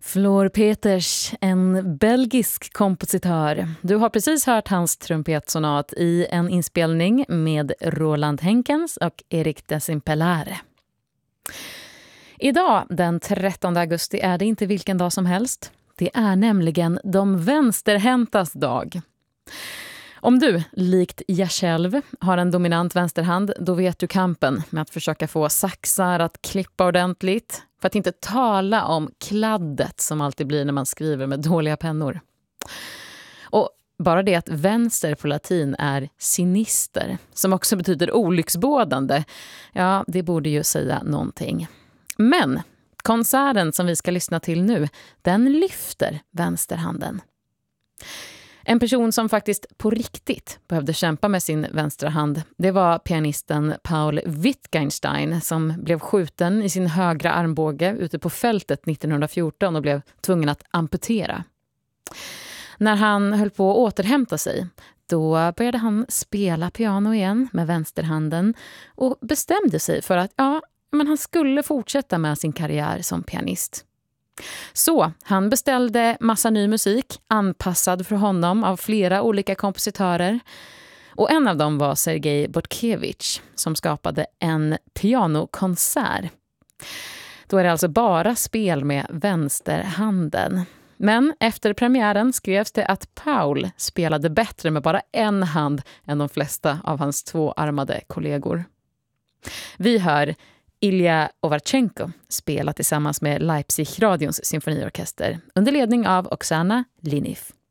Flor Peters, en belgisk kompositör. Du har precis hört hans trumpetsonat i en inspelning med Roland Henkens och Erik Desimpelare. Idag, den 13 augusti, är det inte vilken dag som helst. Det är nämligen de vänsterhäntas dag. Om du, likt jag själv, har en dominant vänsterhand, då vet du kampen med att försöka få saxar att klippa ordentligt. För att inte tala om kladdet som alltid blir när man skriver med dåliga pennor. Och bara det att vänster på latin är sinister, som också betyder olycksbådande, ja, det borde ju säga någonting. Men konserten som vi ska lyssna till nu, den lyfter vänsterhanden. En person som faktiskt på riktigt behövde kämpa med sin vänstra hand, det var pianisten Paul Wittgenstein som blev skjuten i sin högra armbåge ute på fältet 1914 och blev tvungen att amputera. När han höll på att återhämta sig, då började han spela piano igen med vänsterhanden och bestämde sig för att men han skulle fortsätta med sin karriär som pianist. Så han beställde massa ny musik anpassad för honom av flera olika kompositörer. Och en av dem var Sergej Bortkiewicz som skapade en pianokonsert. Då är det alltså bara spel med vänsterhanden. Men efter premiären skrevs det att Paul spelade bättre med bara en hand än de flesta av hans tvåarmade kollegor. Vi hör Ilja Ovarchenko spelar tillsammans med Leipzig-radions symfoniorkester under ledning av Oksana Liniv.